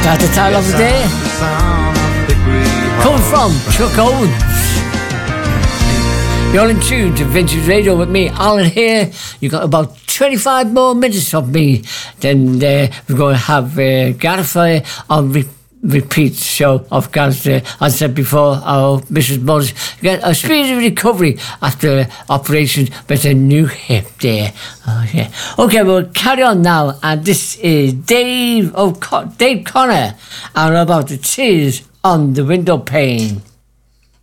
That's the title of the day. Coming from Chuck Owens. You're in tune to Vintage Radio with me, Alan here. You got about 25 more minutes of me. Then we're going to have Gareth on repeat show of Gareth. As I said before, our Mrs. Mudds get a speedy recovery after operation with a new hip there. Oh, yeah. Okay, we'll carry on now. And this is Dave Connor and about the tears on the window pane.